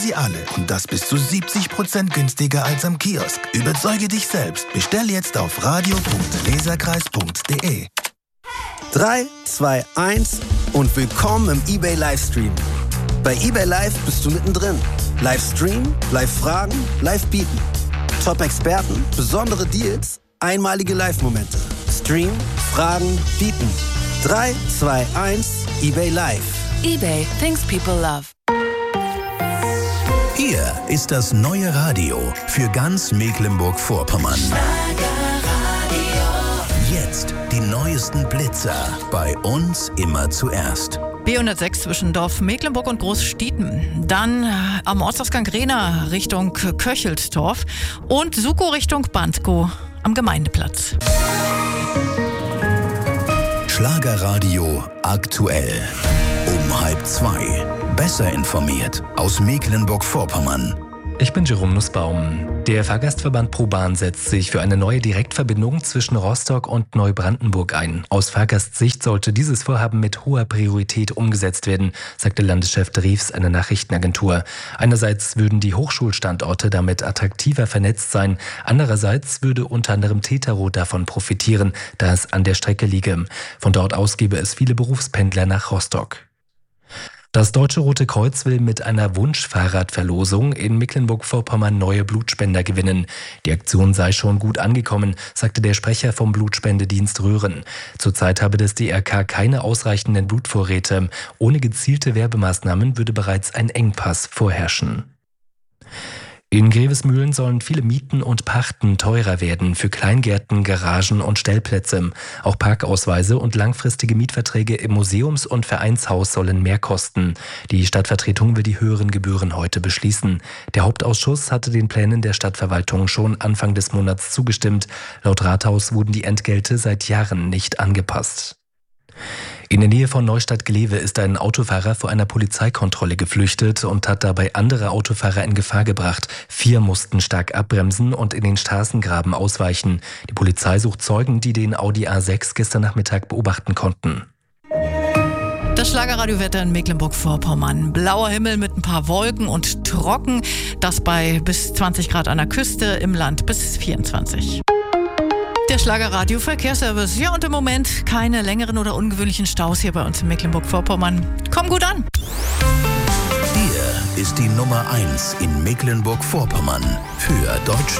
sie alle und das bis zu 70% günstiger als am Kiosk. Überzeuge dich selbst. Bestell jetzt auf radio.leserkreis.de. 3, 2, 1 und willkommen im eBay Livestream. Bei eBay Live bist du mittendrin. Livestream, Live-Fragen, Live-Bieten. Top-Experten, besondere Deals, einmalige Live-Momente. Stream, Fragen, Bieten. 3, 2, 1, eBay Live. eBay, things people love. Hier ist das neue Radio für ganz Mecklenburg-Vorpommern. Jetzt die neuesten Blitzer. Bei uns immer zuerst. B106 zwischen Dorf Mecklenburg und Großstiepen. Dann am Ortsausgang Rehna Richtung Köchelsdorf und Suko Richtung Bandko am Gemeindeplatz. Schlagerradio aktuell. Um 1:30. Besser informiert aus Mecklenburg-Vorpommern. Ich bin Jerome Nussbaum. Der Fahrgastverband ProBahn setzt sich für eine neue Direktverbindung zwischen Rostock und Neubrandenburg ein. Aus Fahrgastsicht sollte dieses Vorhaben mit hoher Priorität umgesetzt werden, sagte Landeschef Drews einer Nachrichtenagentur. Einerseits würden die Hochschulstandorte damit attraktiver vernetzt sein, andererseits würde unter anderem Tetero davon profitieren, da es an der Strecke liege. Von dort aus gäbe es viele Berufspendler nach Rostock. Das Deutsche Rote Kreuz will mit einer Wunschfahrradverlosung in Mecklenburg-Vorpommern neue Blutspender gewinnen. Die Aktion sei schon gut angekommen, sagte der Sprecher vom Blutspendedienst Röhren. Zurzeit habe das DRK keine ausreichenden Blutvorräte. Ohne gezielte Werbemaßnahmen würde bereits ein Engpass vorherrschen. In Grevesmühlen sollen viele Mieten und Pachten teurer werden für Kleingärten, Garagen und Stellplätze. Auch Parkausweise und langfristige Mietverträge im Museums- und Vereinshaus sollen mehr kosten. Die Stadtvertretung will die höheren Gebühren heute beschließen. Der Hauptausschuss hatte den Plänen der Stadtverwaltung schon Anfang des Monats zugestimmt. Laut Rathaus wurden die Entgelte seit Jahren nicht angepasst. In der Nähe von Neustadt-Glewe ist ein Autofahrer vor einer Polizeikontrolle geflüchtet und hat dabei andere Autofahrer in Gefahr gebracht. 4 mussten stark abbremsen und in den Straßengraben ausweichen. Die Polizei sucht Zeugen, die den Audi A6 gestern Nachmittag beobachten konnten. Das Schlagerradiowetter in Mecklenburg-Vorpommern. Blauer Himmel mit ein paar Wolken und trocken. Das bei bis 20 Grad an der Küste, im Land bis 24. Der Schlagerradio-Verkehrsservice. Ja, und im Moment keine längeren oder ungewöhnlichen Staus hier bei uns in Mecklenburg-Vorpommern. Komm gut an! Hier ist die Nummer 1 in Mecklenburg-Vorpommern für Deutschland.